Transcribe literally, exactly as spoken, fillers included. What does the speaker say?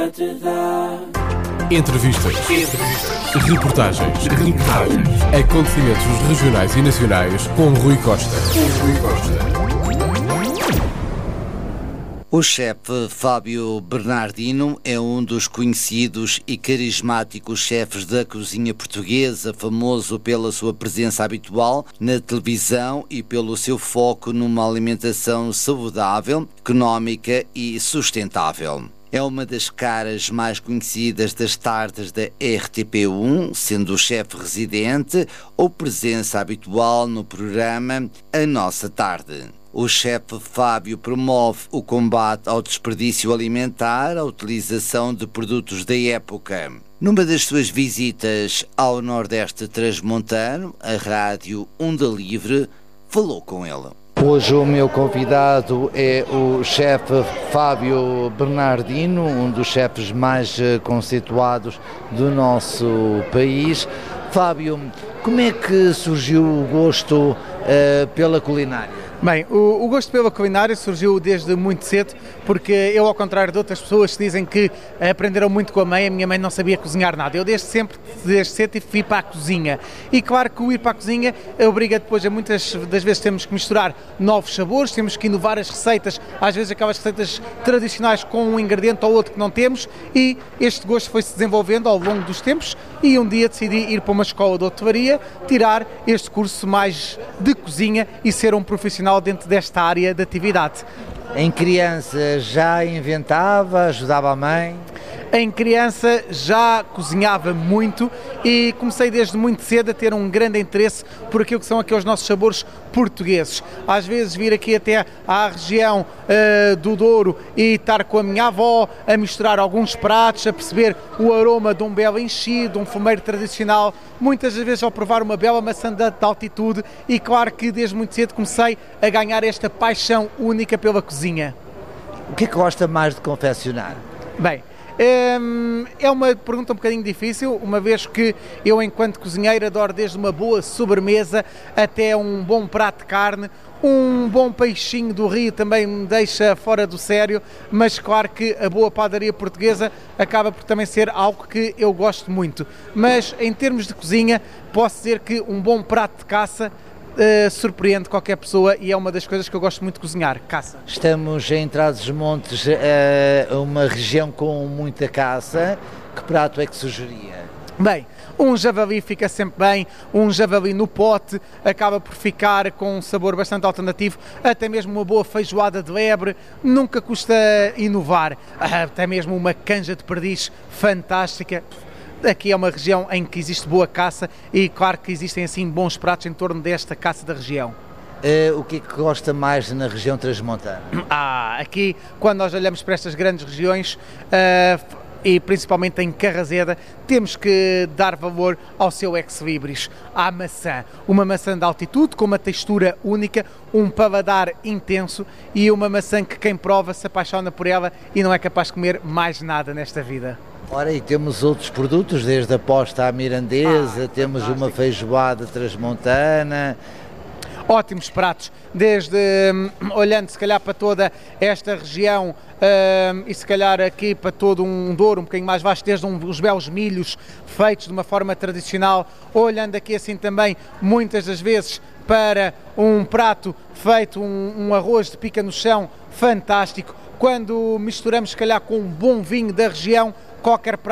Entrevistas. Entrevistas. Reportagens. Reportagens. Acontecimentos regionais e nacionais com Rui Costa. Rui Costa. O chefe Fábio Bernardino é um dos conhecidos e carismáticos chefes da cozinha portuguesa, famoso pela sua presença habitual na televisão e pelo seu foco numa alimentação saudável, económica e sustentável. É uma das caras mais conhecidas das tardes da R T P um, sendo o chefe residente ou presença habitual no programa A Nossa Tarde. O chefe Fábio promove o combate ao desperdício alimentar, a utilização de produtos da época. Numa das suas visitas ao Nordeste Transmontano, a rádio Onda Livre falou com ele. Hoje o meu convidado é o chefe Fábio Bernardino, um dos chefes mais conceituados do nosso país. Fábio, como é que surgiu o gosto uh, pela culinária? Bem, o, o gosto pela culinária surgiu desde muito cedo, porque eu, ao contrário de outras pessoas que dizem que aprenderam muito com a mãe, a minha mãe não sabia cozinhar nada. Eu desde sempre, desde cedo, fui para a cozinha. E claro que o ir para a cozinha obriga depois a muitas das vezes temos que misturar novos sabores, temos que inovar as receitas, às vezes aquelas receitas tradicionais com um ingrediente ou outro que não temos, e este gosto foi-se desenvolvendo ao longo dos tempos e um dia decidi ir para uma escola de hotelaria, tirar este curso mais de cozinha e ser um profissional dentro desta área de atividade. Em criança já inventava, ajudava a mãe? Em criança já cozinhava muito e comecei desde muito cedo a ter um grande interesse por aquilo que são aqueles nossos sabores portugueses. Às vezes vir aqui até à região uh, do Douro e estar com a minha avó a misturar alguns pratos, a perceber o aroma de um belo enchido, um fumeiro tradicional, muitas das vezes ao provar uma bela maçã de altitude, e claro que desde muito cedo comecei a ganhar esta paixão única pela cozinha. O que é que gosta mais de confeccionar? Bem, é uma pergunta um bocadinho difícil, uma vez que eu, enquanto cozinheiro, adoro desde uma boa sobremesa até um bom prato de carne. Um bom peixinho do rio também me deixa fora do sério, mas claro que a boa padaria portuguesa acaba por também ser algo que eu gosto muito. Mas em termos de cozinha, posso dizer que um bom prato de caça Uh, surpreende qualquer pessoa e é uma das coisas que eu gosto muito de cozinhar, caça. Estamos em Trás-os-Montes, uh, uma região com muita caça. Que prato é que sugeria? Bem, um javali fica sempre bem, um javali no pote acaba por ficar com um sabor bastante alternativo, até mesmo uma boa feijoada de lebre, nunca custa inovar, até mesmo uma canja de perdiz fantástica. Aqui é uma região em que existe boa caça e claro que existem assim bons pratos em torno desta caça da região. Uh, o que é que gosta mais na região transmontana? Ah, aqui quando nós olhamos para estas grandes regiões uh, e principalmente em Carraseda, temos que dar valor ao seu ex-libris, à maçã. Uma maçã de altitude com uma textura única, um paladar intenso e uma maçã que quem prova se apaixona por ela e não é capaz de comer mais nada nesta vida. Ora, e temos outros produtos, desde a posta à mirandesa, ah, temos fantástico. Uma feijoada transmontana. Ótimos pratos, desde um, olhando se calhar para toda esta região um, e se calhar aqui para todo um Douro um bocadinho mais vasto, desde um, os belos milhos feitos de uma forma tradicional, olhando aqui assim também muitas das vezes para um prato feito, um, um arroz de pica no chão fantástico. Quando misturamos se calhar com um bom vinho da região, qualquer prato